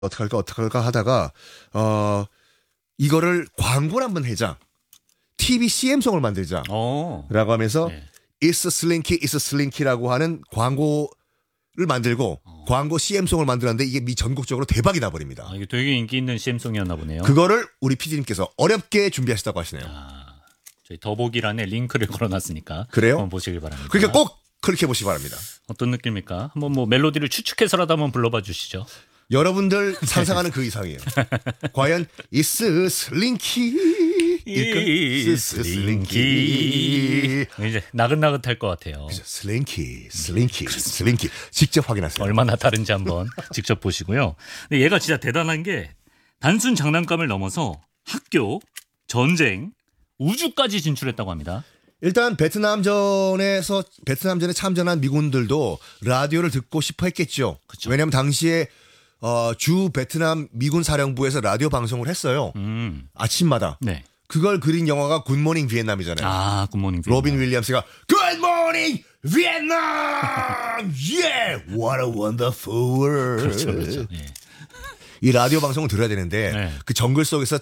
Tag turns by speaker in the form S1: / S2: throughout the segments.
S1: 어떡할까 하다가 이거를 광고를 한번 해자. TV CM송을 만들자. 라고 하면서
S2: 네.
S1: It's Slinky, It's Slinky라고 하는 광고를 만들고 광고 CM송을 만들었는데 이게 전국적으로 대박이 나버립니다.
S2: 이게 되게 인기 있는 CM송이었나 보네요.
S1: 그거를 우리 PD님께서 어렵게 준비하시다고 하시네요.
S2: 저희 더보기란에 링크를 걸어놨으니까
S1: 그래요?
S2: 한번 보시길 바랍니다.
S1: 그러니까 꼭 클릭해 보시기 바랍니다.
S2: 어떤 느낌입니까? 한번 뭐 멜로디를 추측해서라도 한번 불러봐 주시죠.
S1: 여러분들 상상하는 그 이상이에요. 과연 It's Slinky It's Slinky
S2: 이제 나긋나긋할 것 같아요.
S1: 슬링키. 직접 확인하세요.
S2: 얼마나 다른지 한번 직접 보시고요. 근데 얘가 진짜 대단한 게 단순 장난감을 넘어서 학교, 전쟁, 우주까지 진출했다고 합니다.
S1: 일단 베트남전에 참전한 미군들도 라디오를 듣고 싶어 했겠죠.
S2: 그쵸.
S1: 왜냐하면 당시에 주 베트남 미군 사령부에서 라디오 방송을 했어요. 아침마다.
S2: 네.
S1: 그걸 그린 영화가 굿모닝 비엔남이잖아요.
S2: 굿모닝
S1: 로빈 윌리엄스가 굿모닝 비엔남! Yeah! What a wonderful world.
S2: 그렇죠. 예.
S1: 이 라디오 방송을 들어야 되는데
S2: 네.
S1: 그 정글 속에서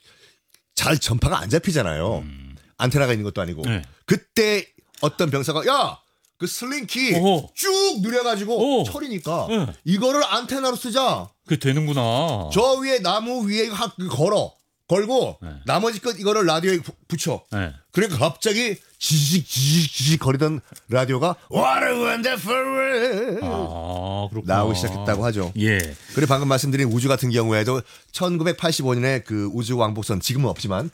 S1: 잘 전파가 안 잡히잖아요. 안테나가 있는 것도 아니고.
S2: 네.
S1: 그때 어떤 병사가 야! 그 슬링키
S2: 오호.
S1: 쭉 늘려가지고
S2: 오.
S1: 철이니까
S2: 네.
S1: 이거를 안테나로 쓰자.
S2: 그게 되는구나.
S1: 저 위에 나무 위에 걸고
S2: 네.
S1: 나머지 것 이거를 라디오에 붙여.
S2: 네.
S1: 그러니까 갑자기 지직 거리던 라디오가 What a wonderful world
S2: 그렇구나.
S1: 나오기 시작했다고 하죠.
S2: 예.
S1: 그리고 방금 말씀드린 우주 같은 경우에도 1985년에 그 우주 왕복선 지금은 없지만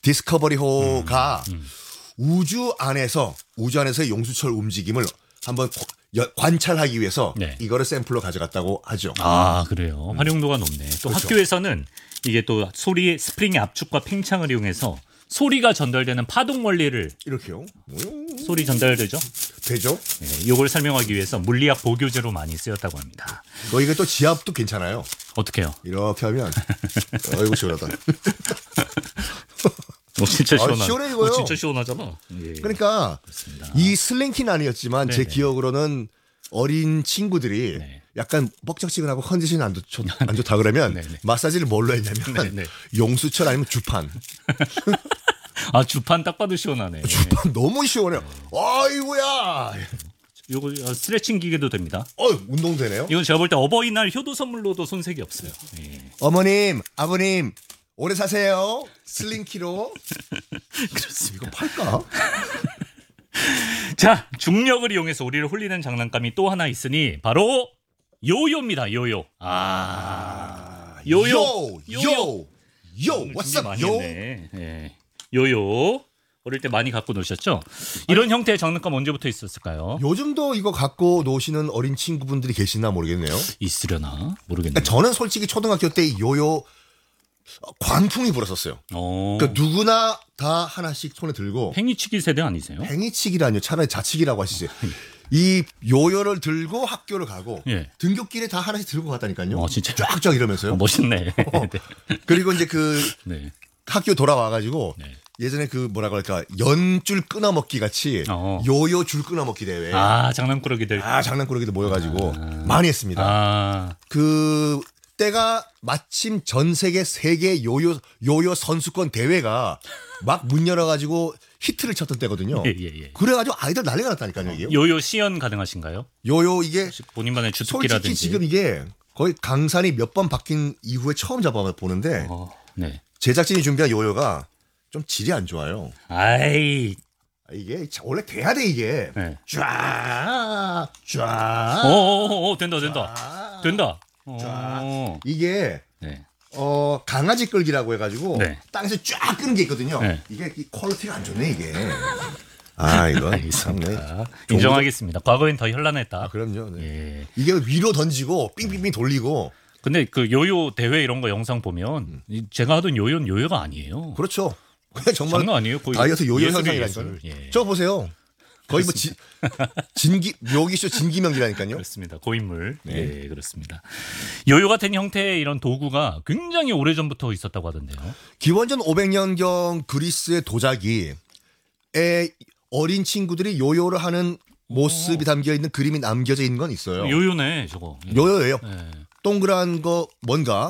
S1: 디스커버리호가 우주 안에서의 용수철 움직임을 한번 관찰하기 위해서
S2: 네.
S1: 이거를 샘플로 가져갔다고 하죠.
S2: 그래요. 활용도가 높네. 또
S1: 그렇죠.
S2: 학교에서는 이게 또 소리 스프링의 압축과 팽창을 이용해서 소리가 전달되는 파동 원리를
S1: 이렇게요.
S2: 소리 전달되죠?
S1: 되죠.
S2: 네, 이걸 설명하기 위해서 물리학 보교재로 많이 쓰였다고 합니다.
S1: 이게 또 지압도 괜찮아요.
S2: 어떻게요?
S1: 이렇게 하면 어이구 시원하다.
S2: 진짜 시원하다.
S1: 시원해 이거요.
S2: 진짜 시원하잖아. 예.
S1: 그러니까
S2: 그렇습니다.
S1: 이 슬링키는 아니었지만 제
S2: 네네.
S1: 기억으로는 어린 친구들이
S2: 네.
S1: 약간 뻑적지근하고 컨디션이 안 좋다 그러면
S2: 네네.
S1: 마사지를 뭘로 했냐면
S2: 네네.
S1: 용수철 아니면 주판.
S2: 주판 딱 봐도 시원하네.
S1: 주판 너무 시원해요. 아이고야.
S2: 요거 스트레칭 기계도 됩니다.
S1: 운동되네요.
S2: 이건 제가 볼 때 어버이날 효도 선물로도 손색이 없어요. 예.
S1: 어머님, 아버님 오래 사세요. 슬링키로.
S2: 그렇습니다.
S1: 이거 팔까?
S2: 자, 중력을 이용해서 우리를 홀리는 장난감이 또 하나 있으니 바로 요요입니다. 요요. 요요.
S1: 요. What's up,
S2: 많이
S1: 요?
S2: 했네. 예. 요요. 어릴 때 많이 갖고 노셨죠? 이런 형태의 장난감 언제부터 있었을까요?
S1: 요즘도 이거 갖고 노시는 어린 친구분들이 계시나 모르겠네요.
S2: 있으려나? 모르겠네요.
S1: 저는 솔직히 초등학교 때 이 요요 광풍이 불었었어요. 그러니까 누구나 다 하나씩 손에 들고
S2: 팽이치기 세대 아니세요?
S1: 팽이치기라뇨. 차라리 자치기라고 하시지. 이 요요를 들고 학교를 가고
S2: 예.
S1: 등굣길에 다 하나씩 들고 갔다니까요.
S2: 진짜
S1: 쫙쫙 이러면서요.
S2: 멋있네.
S1: 그리고 이제 그
S2: 네.
S1: 학교 돌아와가지고
S2: 네.
S1: 예전에 그 뭐라 그럴까 연줄 끊어먹기 같이 요요 줄 끊어먹기 대회.
S2: 장난꾸러기들.
S1: 장난꾸러기들 모여가지고 많이 했습니다. 그 때가 마침 전 세계 요요 선수권 대회가 막 문 열어가지고 히트를 쳤던 때거든요.
S2: 예.
S1: 그래가지고 아이들 난리가 났다니까요. 이게.
S2: 요요 시연 가능하신가요?
S1: 요요 이게
S2: 본인만의 주특기라든지.
S1: 솔직히 지금 이게 거의 강산이 몇 번 바뀐 이후에 처음 잡아보는데
S2: 네.
S1: 제작진이 준비한 요요가 좀 질이 안 좋아요. 이게 원래 돼야 돼 이게.
S2: 네.
S1: 쫙.
S2: 된다.
S1: 이게
S2: 네.
S1: 강아지 끌기라고 해가지고
S2: 네.
S1: 땅에서 쫙 끄는 게 있거든요.
S2: 네.
S1: 이게 이 퀄리티가 안 좋네 이게. 이거
S2: 알겠습니다. 인정하겠습니다. 과거엔 더 현란했다.
S1: 그럼요. 네.
S2: 예.
S1: 이게 위로 던지고 삥삥삥 돌리고.
S2: 근데 그 요요 대회 이런 거 영상 보면 제가 하던 요요는 요요가 아니에요.
S1: 그렇죠. 그냥 정말
S2: 장난 아니에요. 거의
S1: 다이어트 요요
S2: 예술이에요,
S1: 현상이라니까요.
S2: 예술. 예.
S1: 저 보세요. 거의 뭐 묘기쇼 진기명이라니까요.
S2: 그렇습니다. 고인물.
S1: 네.
S2: 예, 그렇습니다. 요요 같은 형태의 이런 도구가 굉장히 오래전부터 있었다고 하던데요.
S1: 기원전 500년경 그리스의 도자기에 어린 친구들이 요요를 하는 모습이 담겨 있는 그림이 남겨져 있는 건 있어요.
S2: 요요네, 저거. 예.
S1: 요요예요.
S2: 예.
S1: 동그란 거 뭔가